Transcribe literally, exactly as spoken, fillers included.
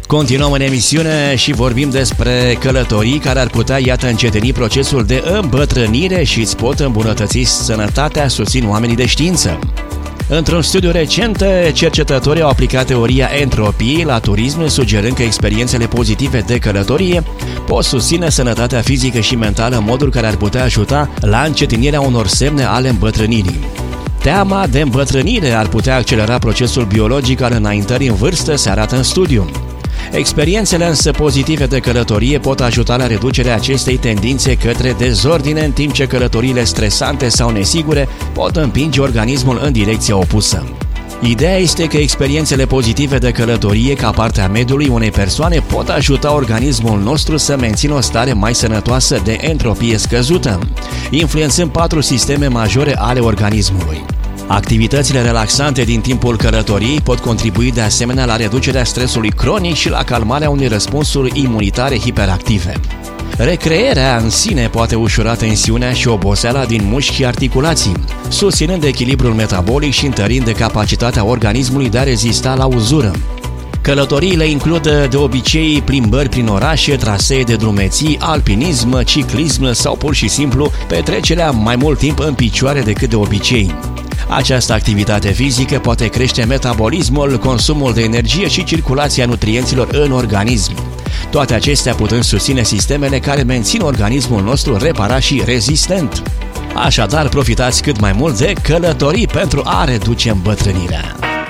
Continuăm în emisiune și vorbim despre călătorii care ar putea, iată, încetini procesul de îmbătrânire și îți pot îmbunătăți sănătatea, susțin oamenii de știință. Într-un studiu recent, cercetătorii au aplicat teoria entropiei la turism, sugerând că experiențele pozitive de călătorie pot susține sănătatea fizică și mentală în modul care ar putea ajuta la încetinirea unor semne ale îmbătrânirii. Teama de îmbătrânire ar putea accelera procesul biologic al înaintării în vârstă, se arată în studiu. Experiențele însă pozitive de călătorie pot ajuta la reducerea acestei tendințe către dezordine, în timp ce călătoriile stresante sau nesigure pot împinge organismul în direcția opusă. Ideea este că experiențele pozitive de călătorie ca parte a mediului unei persoane pot ajuta organismul nostru să mențină o stare mai sănătoasă de entropie scăzută, influențând patru sisteme majore ale organismului. Activitățile relaxante din timpul călătoriei pot contribui de asemenea la reducerea stresului cronic și la calmarea unei răspunsuri imunitare hiperactive. Recrearea în sine poate ușura tensiunea și oboseala din mușchi și articulații, susținând echilibrul metabolic și întărind capacitatea organismului de a rezista la uzură. Călătoriile includ de obicei plimbări prin orașe, trasee de drumeții, alpinism, ciclism sau pur și simplu petrecerea mai mult timp în picioare decât de obicei. Această activitate fizică poate crește metabolismul, consumul de energie și circulația nutrienților în organism. Toate acestea putând susține sistemele care mențin organismul nostru reparat și rezistent. Așadar, profitați cât mai mult de călătorii pentru a reduce îmbătrânirea.